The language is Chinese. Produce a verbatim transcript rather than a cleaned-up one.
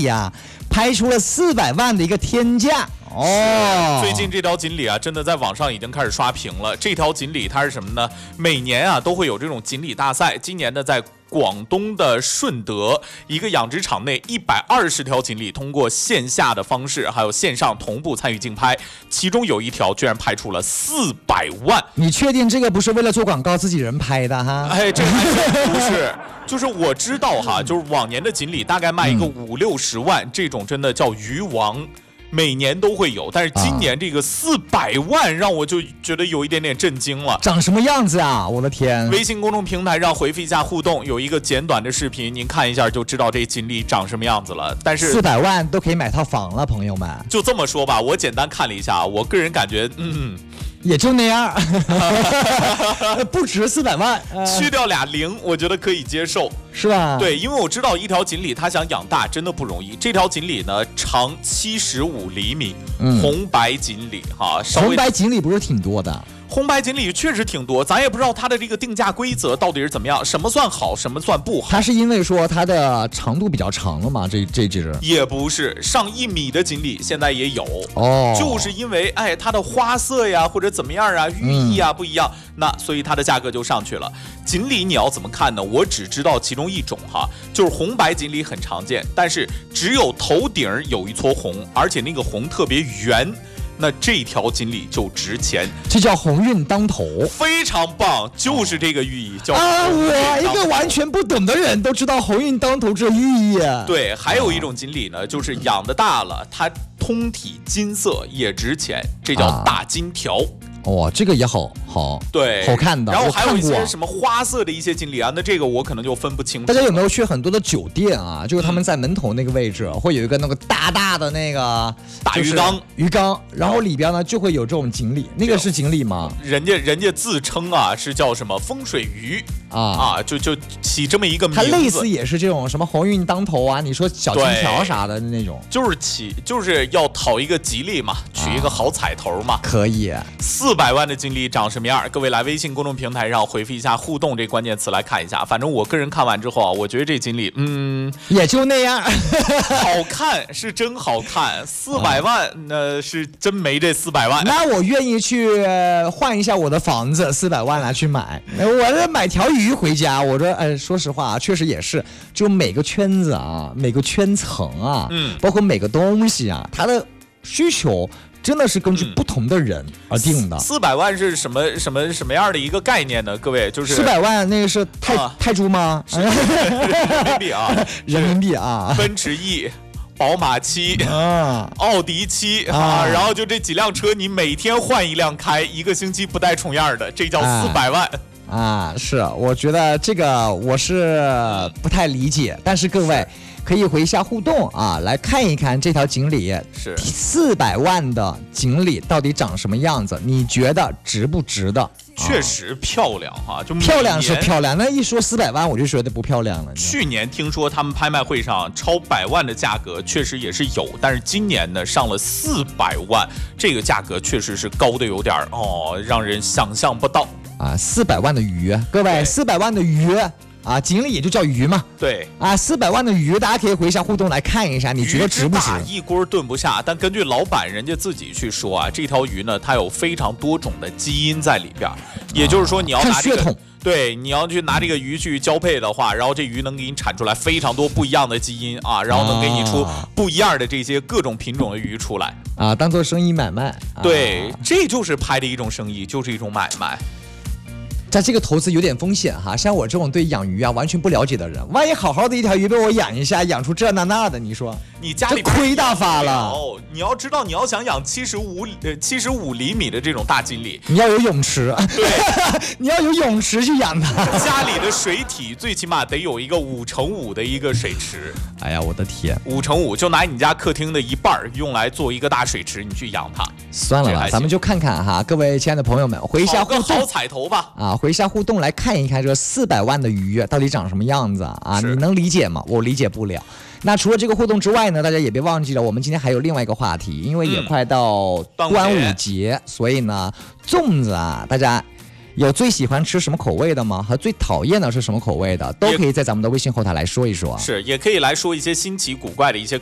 理啊，拍出了四百万的一个天价。哦， 最近这条锦鲤啊，真的在网上已经开始刷屏了。这条锦鲤它是什么呢？每年啊都会有这种锦鲤大赛。今年呢，在广东的顺德一个养殖场内，一百二十条锦鲤通过线下的方式，还有线上同步参与竞拍，其中有一条居然拍出了四百万。 你确定这个不是为了做广告自己人拍的哈？ 哎，这还真不是。就是我知道哈，就是往年的锦鲤大概卖一个五六十万，这种真的叫鱼王。每年都会有，但是今年这个四百万让我就觉得有一点点震惊了。 长什么样子啊？我的天！ 微信公众平台上回复一下互动，有一个简短的视频，您看一下就知道这锦鲤长什么样子了。但是四百万都可以买套房了，朋友们。 就这么说吧，我简单看了一下，我个人感觉，嗯。 也就那样，不值四百万， 呃、去掉俩零，我觉得可以接受， 是吧？ 对，因为我知道一条锦鲤它想养大真的不容易。这条锦鲤呢，长七十五厘米，嗯、红白锦鲤哈， 红白锦鲤不是挺多的。 红白锦鲤确实挺多，咱也不知道它的这个定价规则到底是怎么样，什么算好，什么算不好。 它是因为说它的长度比较长了吗？这这只也不是，上一米的锦鲤现在也有哦， 就是因为哎它的花色呀或者怎么样啊，寓意啊不一样，嗯、那所以它的价格就上去了。锦鲤你要怎么看呢？我只知道其中一种哈，就是红白锦鲤很常见，但是只有头顶有一撮红，而且那个红特别圆。那这条锦鲤就值钱， 这叫鸿运当头， 非常棒，就是这个寓意叫啊！我一个完全不懂的人都知道鸿运当头这寓意啊。 对，还有一种锦鲤呢，就是养的大了，它通体金色也值钱，这叫大金条。 哦，这个也好好， 对， 好看的。 然后还有一些什么花色的一些锦鲤啊，那这个我可能就分不清楚。 大家有没有去很多的酒店啊？就是他们在门头那个位置，会有一个那个大大的那个大鱼缸， 鱼缸，然后里边呢就会有这种锦鲤，那个是锦鲤吗？ 人家人家自称啊是叫什么风水鱼啊啊，就就起这么一个名字。 它类似也是这种什么鸿运当头啊，你说小金条啥的那种， 就是起就是要讨一个吉利嘛，取一个好彩头嘛。 可以。 四百万的锦鲤长什么样？各位来微信公众平台上回复一下互动这关键词来看一下。反正我个人看完之后啊，我觉得这锦鲤嗯也就那样， 好看是真好看，四百万那、呃、是真没这四百万。 那我愿意去换一下我的房子，四百万来去买。我这买条鱼回家，我说哎，说实话，确实也是，就每个圈子啊，每个圈层啊，嗯，包括每个东西啊，它的需求。真的是根据不同的人而定的。 四百万是什么什么什么样的一个概念呢？各位，就是四百万那个是泰、啊、泰铢吗？ 人民币啊， 人民币啊， 奔驰 E。宝马七啊，奥迪七啊，啊，然后就这几辆车，你每天换一辆开，一个星期不带重样的，这叫四百万。 啊, 啊，是，我觉得这个我是不太理解，但是各位可以回一下互动啊，来看一看这条锦鲤是四百万的锦鲤到底长什么样子，你觉得值不值得？ 确实漂亮哈，就漂亮是漂亮，那一说四百万我就觉得不漂亮了。 去年听说他们拍卖会上超百万的价格确实也是有，但是今年呢上了四百万，这个价格确实是高的有点哦，让人想象不到啊！四百万的鱼，各位，四百万的鱼。啊，锦鲤也就叫鱼嘛。 对啊，四百万的鱼，大家可以回一下互动来看一下，你觉得值不值？ 一锅炖不下，但根据老板人家自己去说啊，这条鱼呢，它有非常多种的基因在里边，也就是说你要拿这个。啊对，你要去拿这个鱼去交配的话，然后这鱼能给你产出来非常多不一样的基因啊，然后能给你出不一样的这些各种品种的鱼出来啊，当做生意买卖。 对， 啊、 这就是拍的一种生意，就是一种买卖。 在这个投资有点风险哈，像我这种对养鱼啊完全不了解的人，万一好好的一条鱼被我养一下，养出这那那的，你说你家里亏大发了。 哦，你要知道，你要想养七十五呃七十五厘米的这种大锦鲤， 你要有泳池， 对， 你要有泳池去养它。 家里的水体最起码得有一个五乘五的一个水池。 哎呀，我的天， 五乘五就拿你家客厅的一半用来做一个大水池，你去养它。 算了吧，咱们就看看哈，各位亲爱的朋友们，回一下互动， 好彩头吧啊，回一下互动来看一看这四百万的鱼到底长什么样子啊？你能理解吗？我理解不了。那除了这个互动之外呢，大家也别忘记了，我们今天还有另外一个话题，因为也快到端午节，嗯、所以呢，粽子啊，大家有最喜欢吃什么口味的吗？和最讨厌的是什么口味的？都可以在咱们的微信后台来说一说。 是，也可以来说一些新奇古怪的一些